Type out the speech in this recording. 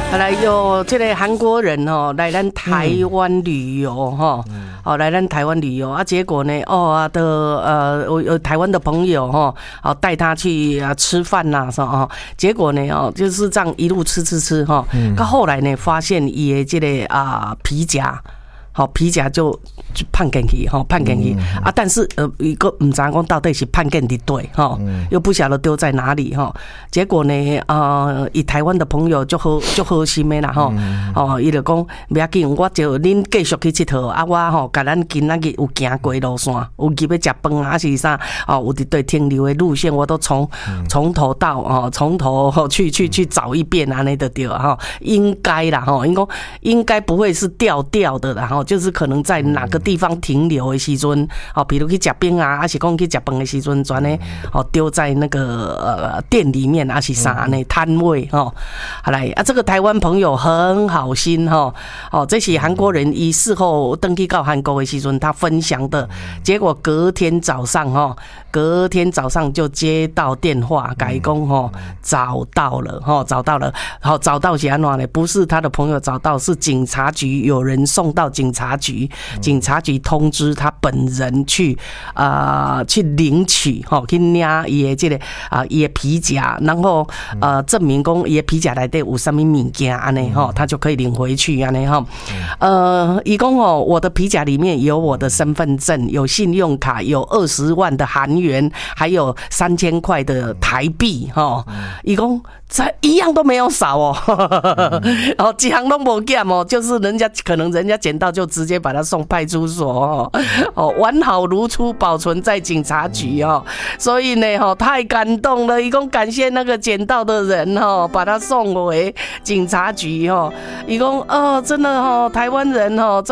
来有这个韩国人哦，来咱台湾旅游哈，来咱台湾旅游啊，结果呢，有台湾的朋友哈，带他去吃饭呐，是吧？结果呢，就是这样一路吃哈，到后来呢，发现伊的这个皮夹。皮夹就判进去，判进去啊！但是一个唔知讲到底是判进的对，又不晓得丢在哪里，结果呢，以台湾的朋友就好心的啦，伊就讲不要紧，我就恁继续去佚佗啊，我甲咱今仔日有行过路线，有入要食饭啊，是啥？有伫对停留的路线，我都从头到从头去找一遍啊，那就对哈，应该啦，应该不会是掉的啦，就是可能在哪个地方停留的时阵，比如去吃冰啊，还是讲去吃饭的时阵，转呢，丢在那个店里面，还是啥呢摊位好来啊，这个台湾朋友很好心这是韩国人伊事后登记到韩国的时阵，他分享的结果，隔天早上就接到电话，改讲找到了，找到是安怎呢？不是他的朋友找到，是警察局有人送到警察局通知他本人去领取去领伊的这个伊的皮夹，然后证明讲伊的皮夹内底有什么物件安尼他就可以领回去安尼伊讲我的皮夹里面有我的身份证，有信用卡，有20万的韩元，还有3000块的台币伊讲这一样都没有少几行都没减就是可能人家捡到就直接把他送派出所完好如初保存在警察局所以呢太感动了，一共感谢那个捡到的人把他送回警察局一共真的台湾人